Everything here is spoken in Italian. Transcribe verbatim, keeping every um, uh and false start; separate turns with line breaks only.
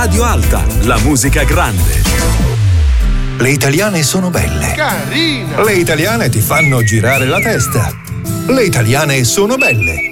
Radio Alta, la musica grande.
Le italiane sono belle.
Carina!
Le italiane ti fanno girare la testa. Le italiane sono belle.